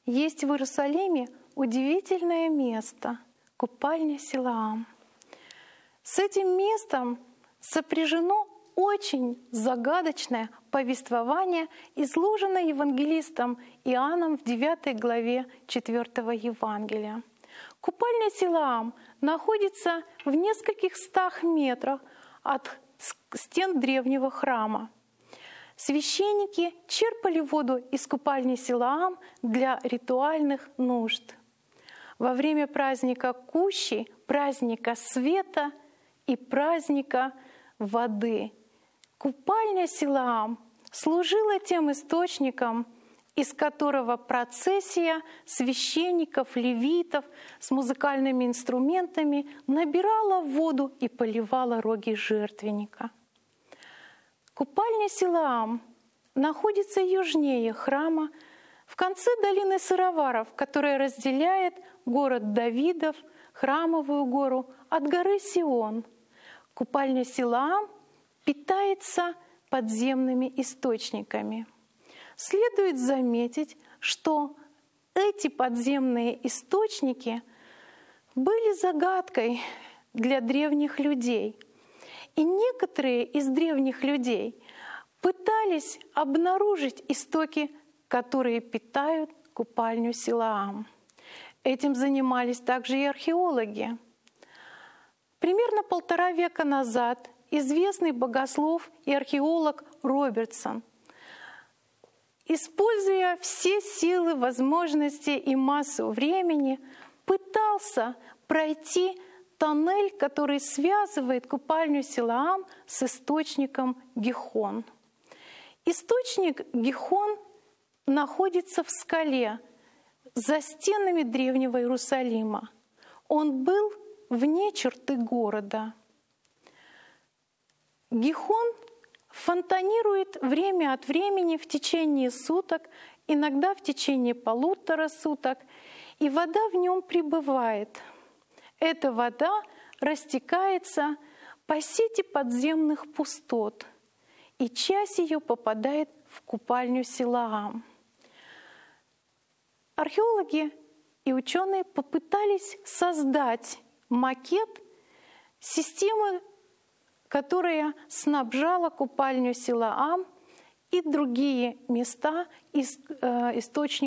есть в Иерусалиме удивительное место — купальня Силаам. С этим местом сопряжено очень загадочное повествование, изложенное евангелистом Иоанном в 9 главе 4 Евангелия. Купальня Силаам находится в нескольких стах метрах от стен древнего храма. Священники черпали воду из купальни Силаам для ритуальных нужд. Во время праздника Кущи, праздника света и праздника воды купальня Силаам служила тем источником, из которого процессия священников, левитов с музыкальными инструментами набирала воду и поливала роги жертвенника. Купальня Силаам находится южнее храма, в конце долины сыроваров, которая разделяет город Давидов, Храмовую гору, от горы Сион. Купальня Силаам питается подземными источниками. Следует заметить, что эти подземные источники были загадкой для древних людей. И некоторые из древних людей пытались обнаружить истоки, которые питают купальню Силаам. Этим занимались также и археологи. Примерно 1,5 века назад известный богослов и археолог Робертсон, используя все силы, возможности и массу времени, пытался пройти тоннель, который связывает купальню Силаам с источником Гихон. Источник Гихон находится в скале за стенами древнего Иерусалима. Он был вне черты города. Гихон фонтанирует время от времени в течение суток, иногда в течение 1,5 суток, и вода в нем прибывает. Эта вода растекается по сети подземных пустот, и часть ее попадает в купальню Силаам. Археологи и ученые попытались создать макет системы, которая снабжала купальню Силаам и другие места источниками